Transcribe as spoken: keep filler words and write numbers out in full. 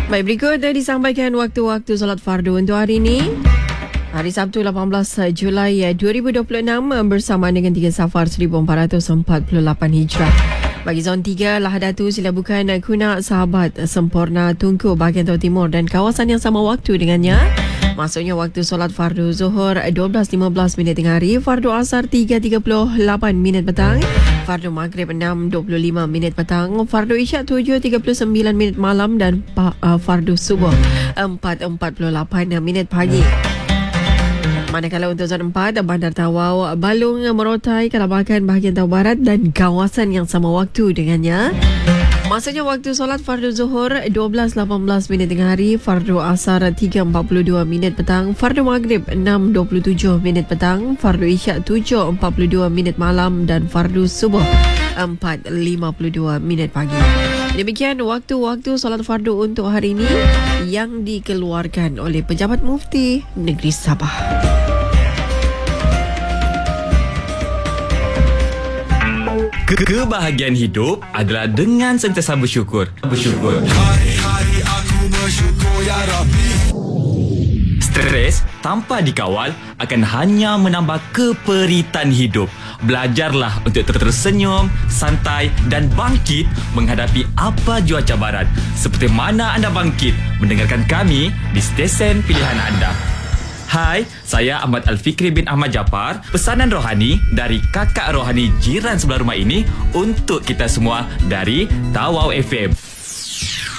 Baik, berikut disampaikan waktu-waktu solat fardu untuk hari ini. Hari Sabtu lapan belas Julai dua ribu dua puluh enam bersama dengan tiga Safar seribu empat ratus empat puluh lapan Hijrah. Bagi zon tiga, Lahadatu, Silabukan, Kuna, Sahabat, Sempurna, Tunku, bahagian Tau Timur dan kawasan yang sama waktu dengannya. Maksudnya waktu solat fardu Zuhur dua belas lima belas minit tengah hari, fardu Asar tiga tiga puluh lapan minit petang, fardu Maghrib enam dua puluh lima minit petang, fardu Isyak tujuh tiga puluh sembilan minit malam dan uh, fardu Subuh empat empat puluh lapan minit pagi. Manakala untuk zon empat, Bandar Tawau, Balung, Merotai, Kalabakan, bahagian Tau Barat dan kawasan yang sama waktu dengannya. Maksudnya waktu solat fardu Zuhur dua belas lapan belas minit tengah hari, fardu Asar tiga empat puluh dua minit petang, fardu Maghrib enam dua puluh tujuh minit petang, fardu Isyak tujuh empat puluh dua minit malam dan fardu Subuh empat lima puluh dua minit pagi. Demikian waktu-waktu solat fardu untuk hari ini yang dikeluarkan oleh Pejabat Mufti Negeri Sabah. Kebahagiaan hidup adalah dengan sentiasa bersyukur. Bersyukur. Hari-hari aku bersyukur ya Rabbi. Stres tanpa dikawal akan hanya menambah keperitan hidup. Belajarlah untuk tersenyum, santai dan bangkit menghadapi apa jua cabaran. Seperti mana anda bangkit mendengarkan kami di stesen pilihan anda. Hai, saya Ahmad Al-Fikri bin Ahmad Japar. Pesanan rohani dari kakak rohani jiran sebelah rumah ini untuk kita semua dari Tawau F M.